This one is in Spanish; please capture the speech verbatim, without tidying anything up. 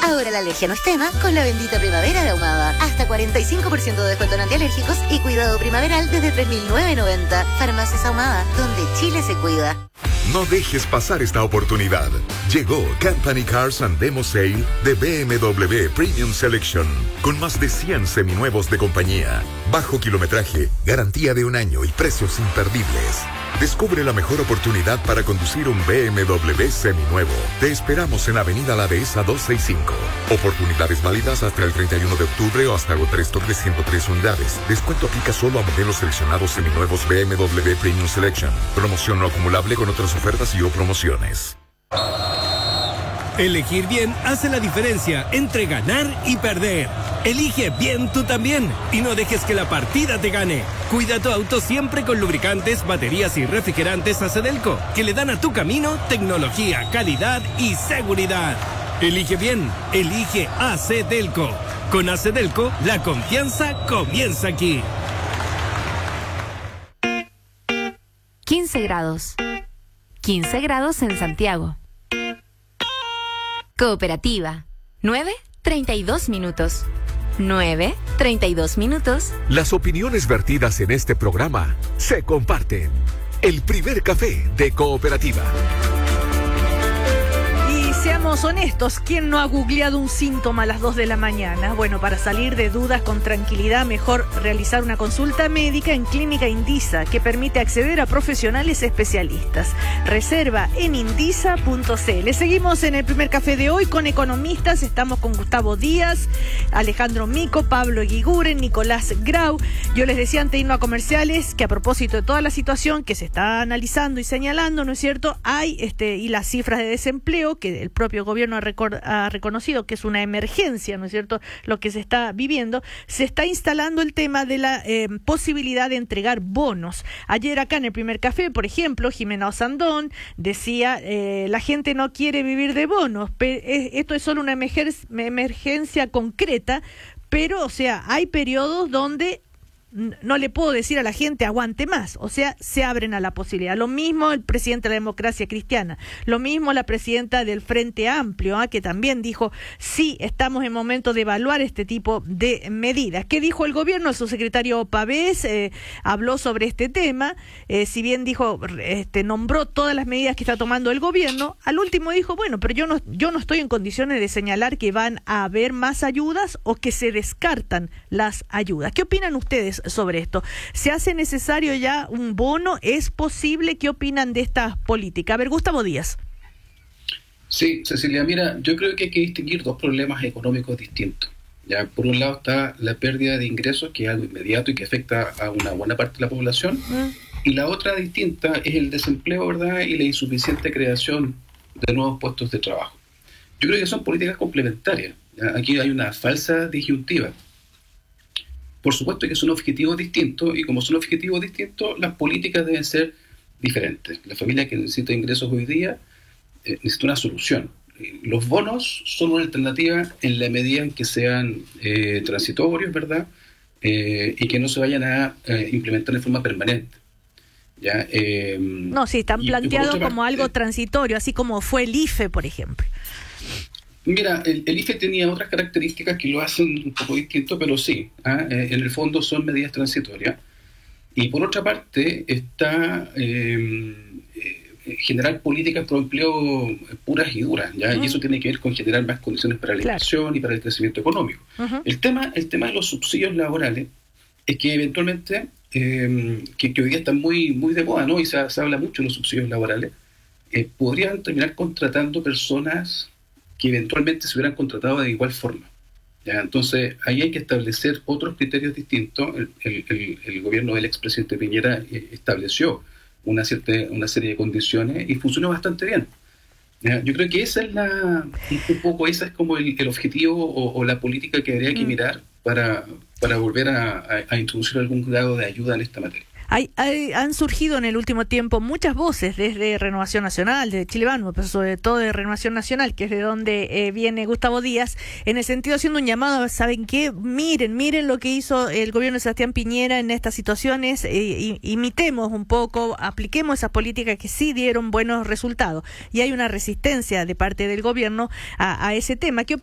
Ahora la alergia no es tema con la bendita primavera de Ahumada. Hasta cuarenta y cinco por ciento de descuento en antialérgicos y cuidado primaveral desde tres mil novecientos noventa. Farmacias Ahumada, donde Chile se cuida. No dejes pasar esta oportunidad. Llegó Company Cars and Demo Sale de B M W Premium Selection, con más de cien seminuevos de compañía, bajo kilometraje, garantía de un año y precios imperdibles. Descubre la mejor oportunidad para conducir un B M W seminuevo. Te esperamos en Avenida La Dehesa doscientos sesenta y cinco. Oportunidades válidas hasta el treinta y uno de octubre o hasta agotar stock de ciento tres unidades. Descuento aplica solo a modelos seleccionados seminuevos B M W Premium Selection. Promoción no acumulable con otras ofertas y o promociones. Elegir bien hace la diferencia entre ganar y perder. Elige bien tú también y no dejes que la partida te gane. Cuida tu auto siempre con lubricantes, baterías y refrigerantes Acedelco, que le dan a tu camino tecnología, calidad y seguridad. Elige bien, elige Acedelco. Con Acedelco, la confianza comienza aquí. quince grados. quince grados en Santiago. Cooperativa. nueve, treinta y dos minutos. nueve, treinta y dos minutos. Las opiniones vertidas en este programa se comparten. El primer café de Cooperativa. Seamos honestos, ¿quién no ha googleado un síntoma a las dos de la mañana? Bueno, para salir de dudas con tranquilidad, mejor realizar una consulta médica en Clínica Indisa, que permite acceder a profesionales especialistas. Reserva en indisa punto c l. Seguimos en el primer café de hoy con economistas. Estamos con Gustavo Díaz, Alejandro Mico, Pablo Eguiguren, Nicolás Grau. Yo les decía antes de irnos a comerciales que a propósito de toda la situación que se está analizando y señalando, ¿no es cierto? Hay, este, y las cifras de desempleo que el propio gobierno ha, recor- ha reconocido que es una emergencia, ¿no es cierto?, lo que se está viviendo, se está instalando el tema de la eh, posibilidad de entregar bonos. Ayer acá en el primer café, por ejemplo, Jimena Osandón decía, eh, la gente no quiere vivir de bonos, pero esto es solo una emergen- emergencia concreta, pero, o sea, hay periodos donde no le puedo decir a la gente aguante más, o sea, se abren a la posibilidad. Lo mismo el presidente de la Democracia Cristiana, lo mismo la presidenta del Frente Amplio, ¿eh? que también dijo, sí, estamos en momento de evaluar este tipo de medidas. ¿Qué dijo el gobierno? El subsecretario Pavés eh, habló sobre este tema, eh, si bien dijo, este, nombró todas las medidas que está tomando el gobierno, al último dijo, bueno, pero yo no, yo no estoy en condiciones de señalar que van a haber más ayudas o que se descartan las ayudas. ¿Qué opinan ustedes sobre esto? ¿Se hace necesario ya un bono? ¿Es posible? ¿Qué opinan de esta política? A ver, Gustavo Díaz. Sí, Cecilia, mira, yo creo que hay que distinguir dos problemas económicos distintos. Ya, por un lado está la pérdida de ingresos, que es algo inmediato y que afecta a una buena parte de la población, mm. y la otra distinta es el desempleo, ¿verdad?, y la insuficiente creación de nuevos puestos de trabajo. Yo creo que son políticas complementarias. ¿Ya? Aquí hay una falsa disyuntiva. Por supuesto que son objetivos distintos y como son objetivos distintos, las políticas deben ser diferentes. La familia que necesita ingresos hoy día eh, necesita una solución. Los bonos son una alternativa en la medida en que sean eh, transitorios, ¿verdad? Eh, y que no se vayan a eh, implementar de forma permanente. ¿Ya? Eh, no, sí, están planteados como parte, algo transitorio, así como fue el I F E, por ejemplo. Mira, el, el I F E tenía otras características que lo hacen un poco distinto, pero sí, ¿ah? eh, en el fondo son medidas transitorias. Y por otra parte está eh, eh, generar políticas pro empleo puras y duras, ¿ya? Uh-huh. Y eso tiene que ver con generar más condiciones para la claro. inversión y para el crecimiento económico. Uh-huh. El tema, el tema de los subsidios laborales es que eventualmente, eh, que, que hoy día están muy, muy de moda, ¿no? Y se, se habla mucho de los subsidios laborales, eh, podrían terminar contratando personas que eventualmente se hubieran contratado de igual forma. ¿Ya? Entonces, ahí hay que establecer otros criterios distintos. El, el, el, el gobierno del expresidente Piñera estableció una, cierta, una serie de condiciones y funcionó bastante bien. ¿Ya? Yo creo que esa es la, un poco esa es como el, el objetivo o, o la política que habría que mirar para, para volver a, a, a introducir algún grado de ayuda en esta materia. Hay, hay, han surgido en el último tiempo muchas voces desde Renovación Nacional, de Chile Vamos, pero sobre todo de Renovación Nacional, que es de donde eh, viene Gustavo Díaz, en el sentido haciendo un llamado, ¿saben qué? Miren, miren lo que hizo el gobierno de Sebastián Piñera en estas situaciones, eh, y, imitemos un poco, apliquemos esas políticas que sí dieron buenos resultados. Y hay una resistencia de parte del gobierno a, a ese tema. ¿Qué